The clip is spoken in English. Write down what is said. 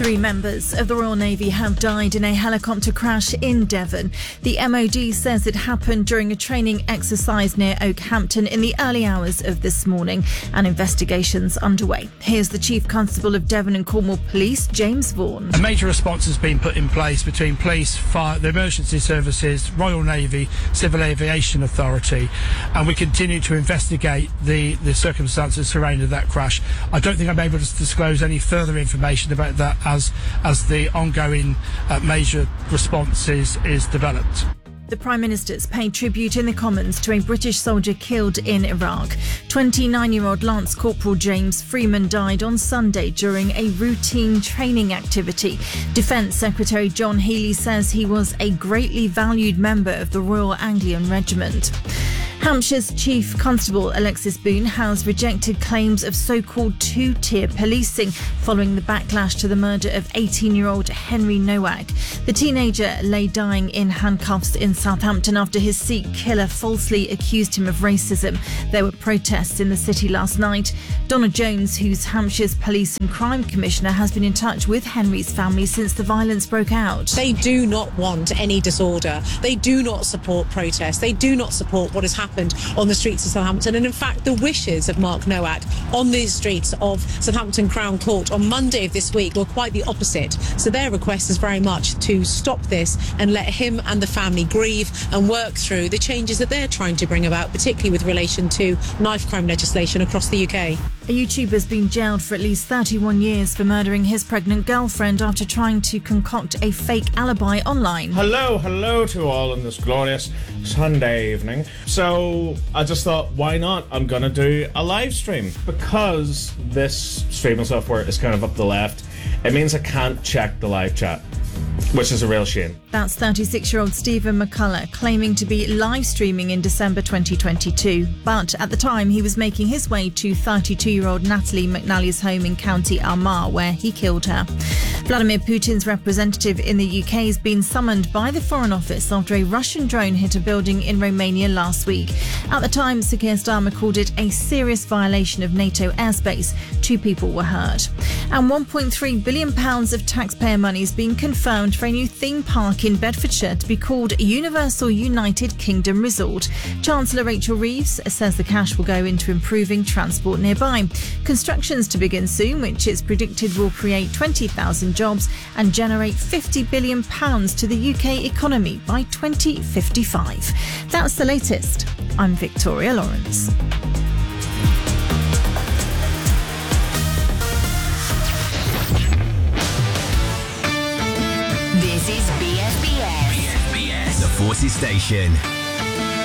3 members of the Royal Navy have died in a helicopter crash in Devon. The MOD says it happened during a training exercise near Oakhampton in the early hours of this morning, and investigations underway. Here's the Chief Constable of Devon and Cornwall Police, James Vaughan. A major response has been put in place between police, fire, the emergency services, Royal Navy, Civil Aviation Authority, and we continue to investigate the circumstances surrounding that crash. I don't think I'm able to disclose any further information about that as the ongoing major response is developed. The Prime Minister's paid tribute in the Commons to a British soldier killed in Iraq. 29-year-old Lance Corporal James Freeman died on Sunday during a routine training activity. Defence Secretary John Healey says he was a greatly valued member of the Royal Anglian Regiment. Hampshire's Chief Constable Alexis Boone has rejected claims of so-called two-tier policing following the backlash to the murder of 18-year-old Henry Nowak. The teenager lay dying in handcuffs in Southampton after his Sikh killer falsely accused him of racism. There were protests in the city last night. Donna Jones, who's Hampshire's Police and Crime Commissioner, has been in touch with Henry's family since the violence broke out. They do not want any disorder. They do not support protests. They do not support what has happened on the streets of Southampton. And in fact, the wishes of Mark Nowak on the streets of Southampton Crown Court on Monday of this week were quite the opposite. So their request is very much to stop this and let him and the family grieve and work through the changes that they're trying to bring about, particularly with relation to knife crime legislation across the UK. A YouTuber's been jailed for at least 31 years for murdering his pregnant girlfriend after trying to concoct a fake alibi online. Hello to all on this glorious Sunday evening. So I just thought, why not? I'm gonna do a live stream. Because this streaming software is kind of up the left, it means I can't check the live chat, which is a real shame. That's 36-year-old Stephen McCullough claiming to be live streaming in December 2022. But at the time, he was making his way to 32-year-old Natalie McNally's home in County Armagh, where he killed her. Vladimir Putin's representative in the UK has been summoned by the Foreign Office after a Russian drone hit a building in Romania last week. At the time, Sir Keir Starmer called it a serious violation of NATO airspace. 2 people were hurt. And £1.3 billion of taxpayer money has been confirmed for a new theme park in Bedfordshire to be called Universal United Kingdom Resort. Chancellor Rachel Reeves says the cash will go into improving transport nearby. Construction's to begin soon, which is predicted will create 20,000 jobs and generate £50 billion to the UK economy by 2055. That's the latest. I'm Victoria Lawrence. This is BFBS. The Forces Station.